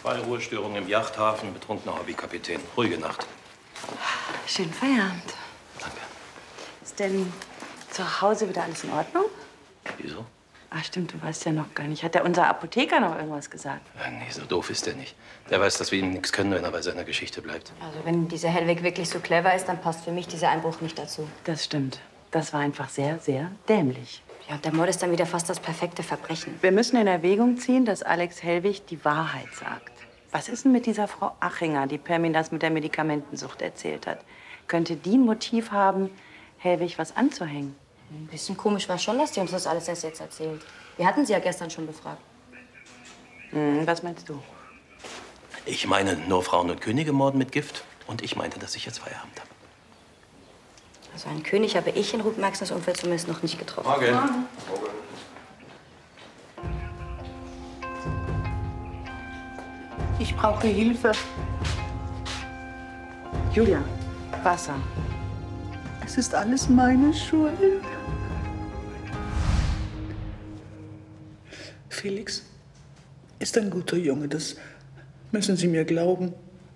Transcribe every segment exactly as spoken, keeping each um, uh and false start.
Zwei Ruhestörungen im Yachthafen, betrunkener Hobbykapitän. Ruhige Nacht. Schönen Feierabend. Danke. Ist denn zu Hause wieder alles in Ordnung? Wieso? Ach stimmt, du weißt ja noch gar nicht. Hat der unser Apotheker noch irgendwas gesagt? Ja, nee, so doof ist er nicht. Der weiß, dass wir ihm nichts können, wenn er bei seiner Geschichte bleibt. Also wenn dieser Hellwig wirklich so clever ist, dann passt für mich dieser Einbruch nicht dazu. Das stimmt. Das war einfach sehr, sehr dämlich. Ja, und der Mord ist dann wieder fast das perfekte Verbrechen. Wir müssen in Erwägung ziehen, dass Alex Hellwig die Wahrheit sagt. Was ist denn mit dieser Frau Achinger, die Permin das mit der Medikamentensucht erzählt hat? Könnte die ein Motiv haben, Hellwig was anzuhängen? Ein bisschen komisch war schon, dass die uns das alles erst jetzt erzählt. Wir hatten sie ja gestern schon befragt. Hm, was meinst du? Ich meine, nur Frauen und Könige morden mit Gift. Und ich meinte, dass ich jetzt Feierabend habe. Also einen König habe ich in Ruth Maxners Umfeld zumindest noch nicht getroffen. Morgen. Morgen. Ich brauche Hilfe. Julia, Wasser. Es ist alles meine Schuld. Felix ist ein guter Junge, das müssen Sie mir glauben.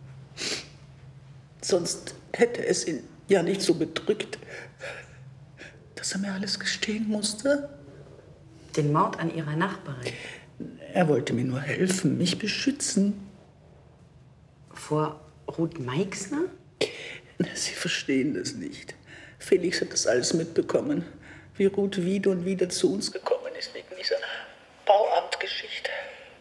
Sonst hätte es ihn ja nicht so bedrückt, dass er mir alles gestehen musste. Den Mord an ihrer Nachbarin? Er wollte mir nur helfen, mich beschützen. Vor Ruth Meixner? Sie verstehen das nicht. Felix hat das alles mitbekommen, wie Ruth wieder und wieder zu uns gekommen ist wegen dieser Bauamtgeschichte.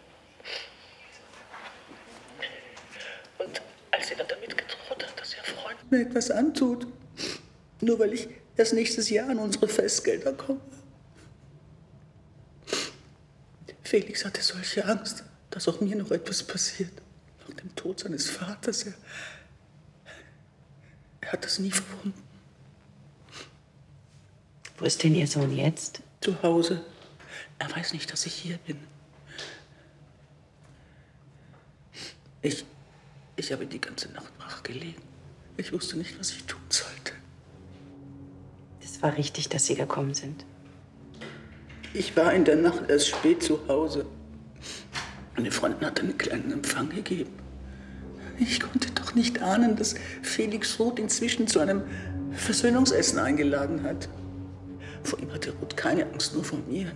Und als sie dann damit gedroht hat, dass ihr Freund mir etwas antut, nur weil ich erst nächstes Jahr an unsere Festgelder komme. Felix hatte solche Angst, dass auch mir noch etwas passiert. Nach dem Tod seines Vaters. Er, er hat das nie verwunden. Wo ist denn Ihr Sohn jetzt? Zu Hause. Er weiß nicht, dass ich hier bin. Ich, ich habe die ganze Nacht wach gelegen. Ich wusste nicht, was ich tun sollte. Es war richtig, dass Sie gekommen sind. Ich war in der Nacht erst spät zu Hause. Meine Freundin hat einen kleinen Empfang gegeben. Ich konnte doch nicht ahnen, dass Felix Ruth inzwischen zu einem Versöhnungsessen eingeladen hat. Vor ihm hatte Ruth keine Angst, nur vor mir.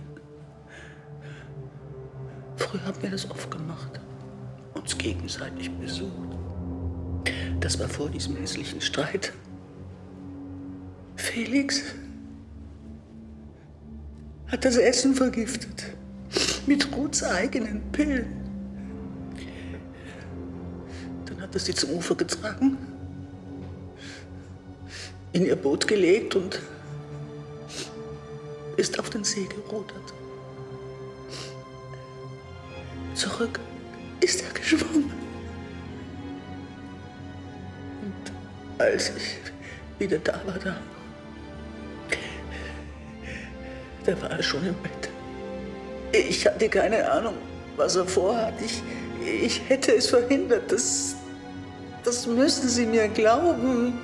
Früher haben wir das oft gemacht, uns gegenseitig besucht. Das war vor diesem hässlichen Streit. Felix hat das Essen vergiftet. Mit Ruths eigenen Pillen. Dann hat er sie zum Ufer getragen, in ihr Boot gelegt und ist auf den See gerudert. Zurück ist er geschwommen. Und als ich wieder da war, da, da war er schon im Bett. Ich hatte keine Ahnung, was er vorhat. Ich, ich hätte es verhindert. Das, das müssen Sie mir glauben.